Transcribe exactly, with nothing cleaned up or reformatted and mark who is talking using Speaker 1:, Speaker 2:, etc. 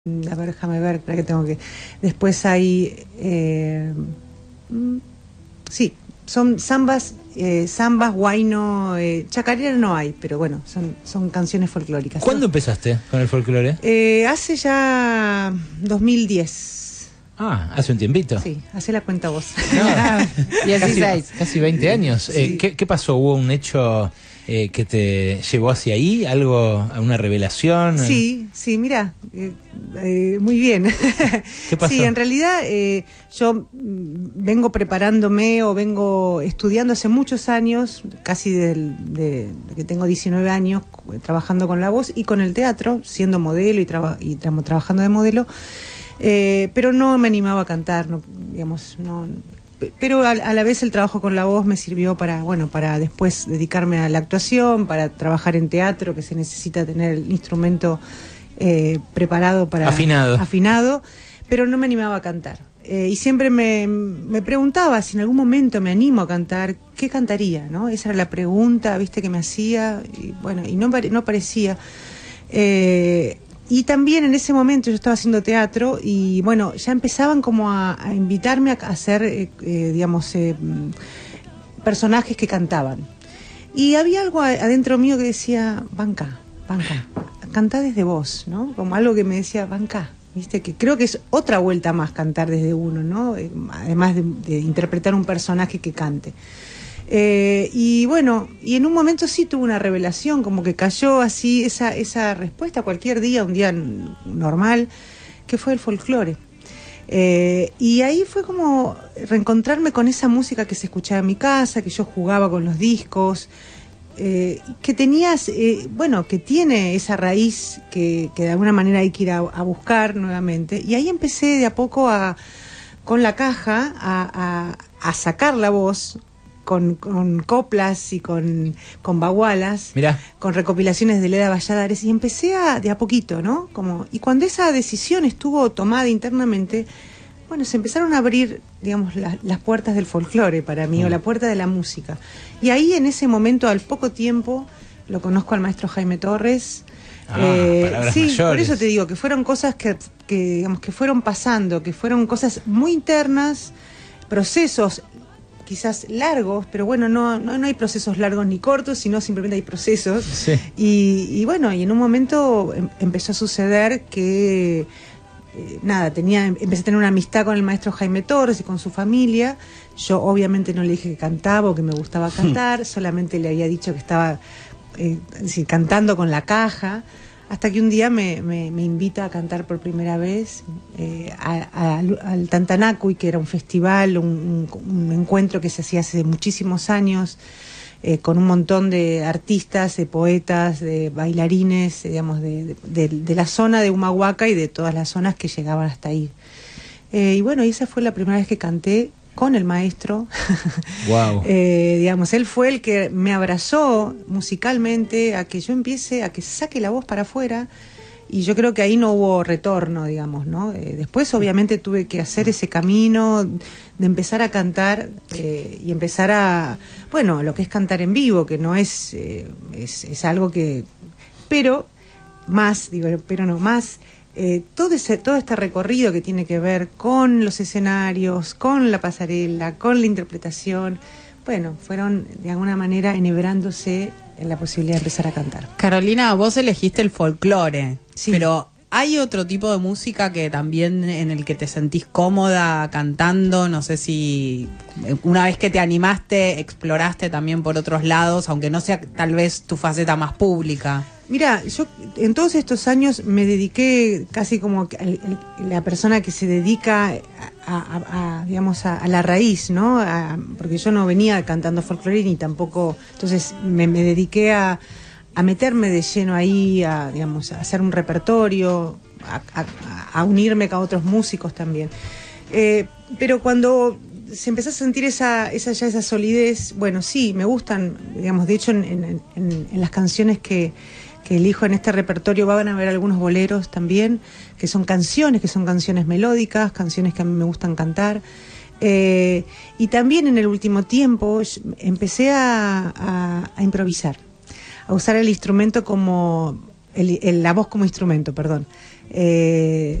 Speaker 1: A ver, déjame ver, espera que tengo que... Después hay... Eh, sí, son zambas, eh, zambas, huayno, eh, chacarera no hay, pero bueno, son, son canciones folclóricas.
Speaker 2: ¿Cuándo empezaste con el folclore?
Speaker 1: Eh, hace ya dos mil diez.
Speaker 2: Ah, hace un tiempito.
Speaker 1: Sí, hace la cuenta vos.
Speaker 2: No, casi, casi veinte años.
Speaker 1: Sí.
Speaker 2: Eh, ¿qué, ¿Qué pasó? ¿Hubo un hecho eh, que te llevó hacia ahí? ¿Algo, una revelación?
Speaker 1: Sí, sí, mira, eh, eh, muy bien.
Speaker 2: ¿Qué pasó?
Speaker 1: Sí, en realidad eh, yo vengo preparándome o vengo estudiando hace muchos años, casi del, de, de que tengo diecinueve años, trabajando con la voz y con el teatro, siendo modelo y, traba, y tra trabajando de modelo. Eh, pero no me animaba a cantar, no, digamos, no, pero a, a la vez el trabajo con la voz me sirvió para, bueno, para después dedicarme a la actuación, para trabajar en teatro, que se necesita tener el instrumento eh, preparado para
Speaker 2: afinado,
Speaker 1: afinado, pero no me animaba a cantar. Eh, y siempre me, me preguntaba si en algún momento me animo a cantar, ¿qué cantaría? ¿No? Esa era la pregunta, viste, que me hacía, y bueno, y no, no parecía. Eh, Y también en ese momento yo estaba haciendo teatro y bueno, ya empezaban como a, a invitarme a hacer, eh, eh, digamos, eh, personajes que cantaban. Y había algo adentro mío que decía, banca, banca, cantá desde vos, ¿no? Como algo que me decía, banca, ¿viste? Que creo que es otra vuelta más cantar desde uno, ¿no? Además de, de interpretar un personaje que cante. Eh, y bueno, y en un momento sí tuve una revelación, como que cayó así esa, esa respuesta cualquier día, un día normal, que fue el folclore. Eh, y ahí fue como reencontrarme con esa música que se escuchaba en mi casa, que yo jugaba con los discos, eh, que tenías, eh, bueno, que tiene esa raíz que, que de alguna manera hay que ir a, a buscar nuevamente. Y ahí empecé de a poco a, con la caja, a, a, a sacar la voz, Con, con coplas y con, con bagualas,
Speaker 2: Mirá.
Speaker 1: con recopilaciones de Leda Valladares, y empecé a, de a poquito, ¿no? Como, y cuando esa decisión estuvo tomada internamente, bueno, se empezaron a abrir, digamos, la, las puertas del folclore para mí, mm. o la puerta de la música. Y ahí, en ese momento, al poco tiempo, lo conozco al maestro Jaime Torres.
Speaker 2: Ah,
Speaker 1: eh, sí,
Speaker 2: mayores.
Speaker 1: Por eso te digo, que fueron cosas que, que, digamos, que fueron pasando, que fueron cosas muy internas, procesos quizás largos, pero bueno, no, no, no hay procesos largos ni cortos, sino simplemente hay procesos.
Speaker 2: Sí.
Speaker 1: Y, y bueno, y en un momento em, empezó a suceder que, eh, nada, tenía, empecé a tener una amistad con el maestro Jaime Torres y con su familia. Yo obviamente no le dije que cantaba o que me gustaba cantar, solamente le había dicho que estaba eh, es decir, cantando con la caja. Hasta que un día me, me, me invita a cantar por primera vez eh, a, a, al Tantanacuy, que era un festival, un, un, un encuentro que se hacía hace muchísimos años, eh, con un montón de artistas, de poetas, de bailarines, digamos, de, de, de la zona de Humahuaca y de todas las zonas que llegaban hasta ahí. Eh, y bueno, y esa fue la primera vez que canté con el maestro.
Speaker 2: Wow.
Speaker 1: eh, digamos, él fue el que me abrazó musicalmente a que yo empiece, a que saque la voz para afuera, y yo creo que ahí no hubo retorno, digamos, ¿no? Eh, después obviamente tuve que hacer ese camino de empezar a cantar eh, y empezar a, bueno, lo que es cantar en vivo, que no es, eh, es, es algo que, pero más, digo, pero no, más... Eh, todo, ese, todo este recorrido que tiene que ver con los escenarios, con la pasarela, con la interpretación, bueno, fueron de alguna manera enhebrándose en la posibilidad de empezar a cantar.
Speaker 3: Carolina, vos elegiste el folclore,
Speaker 1: sí.
Speaker 3: Pero ¿hay otro tipo de música que también en el que te sentís cómoda cantando? No sé si una vez que te animaste, exploraste también por otros lados, aunque no sea tal vez tu faceta más pública.
Speaker 1: Mira, yo en todos estos años me dediqué casi como el, el, la persona que se dedica a, a, a digamos, a, a la raíz, ¿no? A, porque yo no venía cantando folclore ni tampoco, entonces me, me dediqué a, a meterme de lleno ahí, a, digamos, a hacer un repertorio, a, a, a unirme con otros músicos también. Eh, pero cuando se empezó a sentir esa, esa ya esa solidez, bueno, sí, me gustan, digamos, de hecho en, en, en, en las canciones que que elijo en este repertorio van a haber algunos boleros también, que son canciones, que son canciones melódicas, canciones que a mí me gustan cantar. Eh, y también en el último tiempo empecé a, a, a improvisar, a usar el instrumento como, el, el, la voz como instrumento, perdón. Eh,